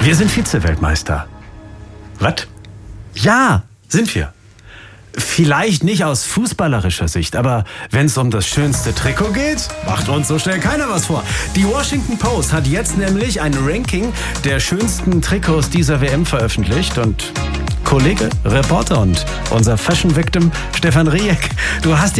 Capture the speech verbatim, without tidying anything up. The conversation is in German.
Wir sind Vize-Weltmeister. Was? Ja, sind wir. Vielleicht nicht aus fußballerischer Sicht, aber wenn es um das schönste Trikot geht, macht uns so schnell keiner was vor. Die Washington Post hat jetzt nämlich ein Ranking der schönsten Trikots dieser W M veröffentlicht und Kollege, Reporter und unser Fashion Victim Stefan Rieck, du hast